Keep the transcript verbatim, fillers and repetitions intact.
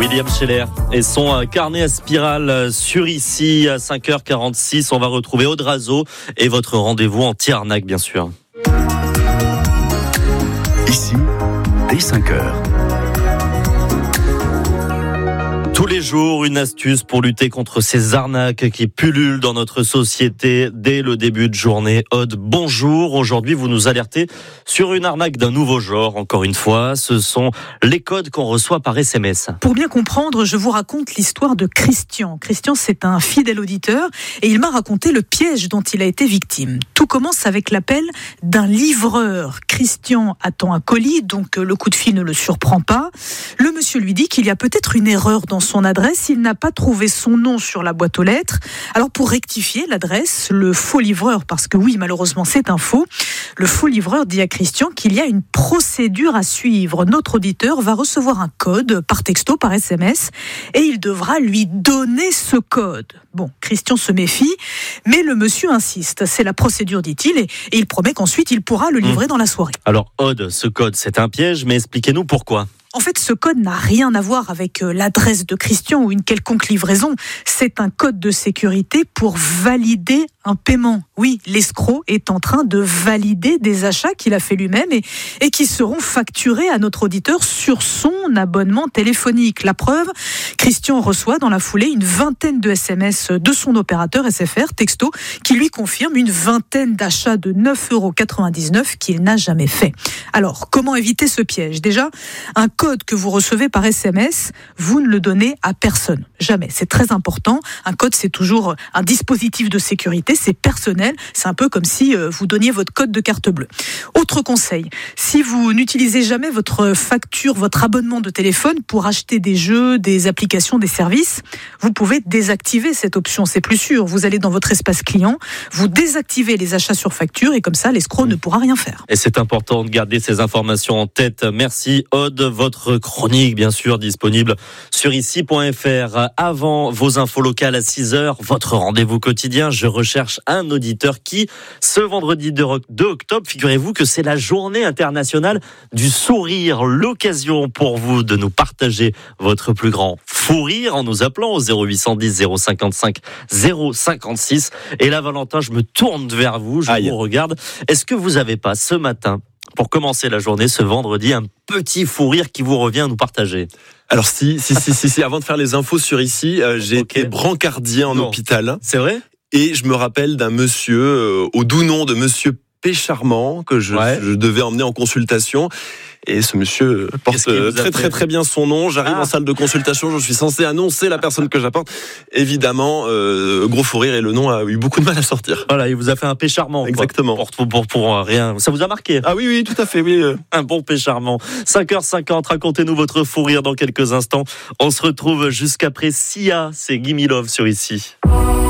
William Scheller et son carnet à spirale sur ici à cinq heures quarante-six. On va retrouver Aude Razo et votre rendez-vous anti-arnaque, bien sûr. Ici, dès cinq heures. Tous les jours, une astuce pour lutter contre ces arnaques qui pullulent dans notre société dès le début de journée. Aude, bonjour. Aujourd'hui, vous nous alertez sur une arnaque d'un nouveau genre. Encore une fois, ce sont les codes qu'on reçoit par S M S. Pour bien comprendre, je vous raconte l'histoire de Christian. Christian, c'est un fidèle auditeur et il m'a raconté le piège dont il a été victime. Tout commence avec l'appel d'un livreur. Christian attend un colis, donc le coup de fil ne le surprend pas. Le monsieur lui dit qu'il y a peut-être une erreur dans son adresse, il n'a pas trouvé son nom sur la boîte aux lettres. Alors pour rectifier l'adresse, le faux livreur, parce que oui, malheureusement c'est un faux, le faux livreur dit à Christian qu'il y a une procédure à suivre. Notre auditeur va recevoir un code par texto, par S M S, et il devra lui donner ce code. Bon, Christian se méfie, mais le monsieur insiste. C'est la procédure, dit-il, et, et il promet qu'ensuite il pourra le livrer mmh. dans la soirée. Alors Aude, ce code c'est un piège, mais expliquez-nous pourquoi. En fait, ce code n'a rien à voir avec l'adresse de Christian ou une quelconque livraison. C'est un code de sécurité pour valider un paiement. Oui, l'escroc est en train de valider des achats qu'il a fait lui-même et, et qui seront facturés à notre auditeur sur son abonnement téléphonique. La preuve, Christian reçoit dans la foulée une vingtaine de S M S de son opérateur S F R, texto, qui lui confirme une vingtaine d'achats de neuf euros quatre-vingt-dix-neuf qu'il n'a jamais fait. Alors, comment éviter ce piège ? Déjà, un code que vous recevez par S M S, vous ne le donnez à personne. Jamais. C'est très important. Un code, c'est toujours un dispositif de sécurité. C'est personnel. C'est un peu comme si vous donniez votre code de carte bleue. Autre conseil. Si vous n'utilisez jamais votre facture, votre abonnement de téléphone pour acheter des jeux, des applications, des services, vous pouvez désactiver cette option. C'est plus sûr. Vous allez dans votre espace client, vous désactivez les achats sur facture et comme ça, l'escroc ne pourra rien faire. Et c'est important de garder ces informations en tête. Merci Aude. Votre chronique, bien sûr, disponible sur ici point f r. Avant vos infos locales à six heures, votre rendez-vous quotidien, je recherche un auditeur qui, ce vendredi deux octobre, figurez-vous que c'est la journée internationale du sourire. L'occasion pour vous de nous partager votre plus grand fou rire en nous appelant au zéro huit cent dix zéro cinquante-cinq zéro cinquante-six. Et là, Valentin, je me tourne vers vous, je Aïe. vous regarde. Est-ce que vous n'avez pas ce matin, pour commencer la journée, ce vendredi, un petit fou rire qui vous revient à nous partager? Alors si, si, si, si, si, avant de faire les infos sur ici, euh, j'ai okay. été brancardier en non. hôpital. C'est vrai? Et je me rappelle d'un monsieur, euh, au doux nom de monsieur Pécharmant, que je, ouais. je devais emmener en consultation. Et ce monsieur porte très très très bien son nom. J'arrive ah. en salle de consultation, je suis censé annoncer la personne que j'apporte. Évidemment, euh, gros fou rire et le nom a eu beaucoup de mal à sortir. Voilà, il vous a fait un Pécharmant. Exactement. Pour, pour, pour, pour rien. Ça vous a marqué? Ah oui, oui, tout à fait, oui. Un bon Pécharmant. cinq heures cinquante, racontez-nous votre fou rire dans quelques instants. On se retrouve jusqu'après Sia, c'est Gimme Love sur ici.